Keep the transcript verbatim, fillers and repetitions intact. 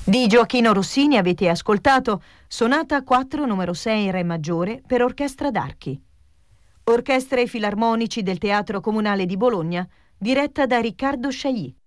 Di Gioachino Rossini avete ascoltato Sonata quattro numero sei in Re maggiore per orchestra d'archi. Orchestre filarmonici del Teatro Comunale di Bologna, diretta da Riccardo Sciagli.